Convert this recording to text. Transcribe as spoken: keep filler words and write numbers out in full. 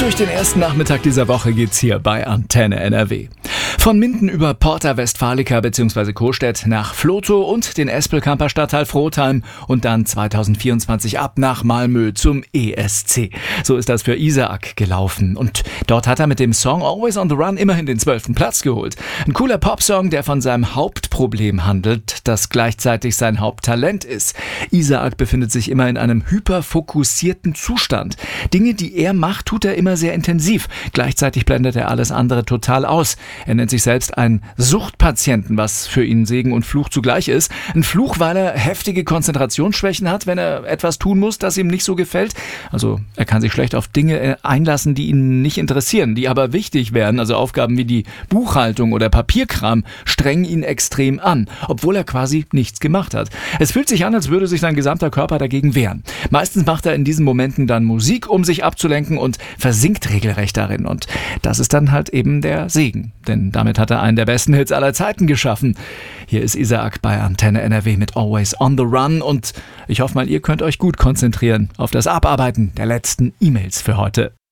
durch den ersten Nachmittag dieser Woche geht's hier bei Antenne N R W. Von Minden über Porta Westfalica bzw. Coestedt nach Vlotho und den Espelkamper Stadtteil Frohnheim und dann zweitausendvierundzwanzig ab nach Malmö zum E S C. So ist das für Isaac gelaufen und dort hat er mit dem Song Always on the Run immerhin den zwölften Platz geholt. Ein cooler Popsong, der von seinem Hauptproblem handelt, das gleichzeitig sein Haupttalent ist. Isaac befindet sich immer in einem hyperfokussierten Zustand. Dinge, die er macht, tut er immer sehr intensiv. Gleichzeitig blendet er alles andere total aus. Er nennt sich selbst einen Suchtpatienten, was für ihn Segen und Fluch zugleich ist. Ein Fluch, weil er heftige Konzentrationsschwächen hat, wenn er etwas tun muss, das ihm nicht so gefällt. Also er kann sich schlecht auf Dinge einlassen, die ihn nicht interessieren, die aber wichtig wären. Also Aufgaben wie die Buchhaltung oder Papierkram strengen ihn extrem an, obwohl er quasi nichts gemacht hat. Es fühlt sich an, als würde sich sein gesamter Körper dagegen wehren. Meistens macht er in diesen Momenten dann Musik, um sich abzulenken und versinkt regelrecht darin. Und das ist dann halt eben der Segen. Denn damit hat er einen der besten Hits aller Zeiten geschaffen. Hier ist Isaac bei Antenne N R W mit Always on the Run. Und ich hoffe mal, ihr könnt euch gut konzentrieren auf das Abarbeiten der letzten E-Mails für heute.